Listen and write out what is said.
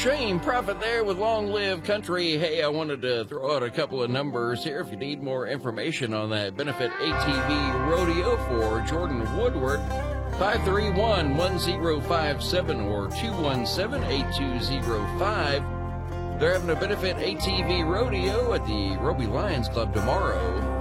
Shane Prophet there with Long Live Country. Hey, I wanted to throw out a couple of numbers here if you need more information on that benefit ATV rodeo for Jordan Woodward. 531-1057 or 217-8205. They're having a benefit ATV rodeo at the Roby Lions Club tomorrow.